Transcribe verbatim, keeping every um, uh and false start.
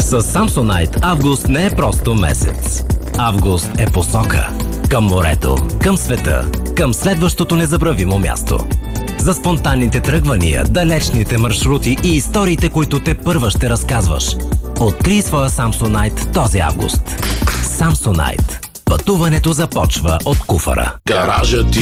С Samsonite август не е просто месец. Август е посока. Към морето, към света, към следващото незабравимо място. За спонтанните тръгвания, далечните маршрути и историите, които те първа ще разказваш. Открий своя Samsonite този август. Samsonite. Пътуването започва от куфара. Гаражът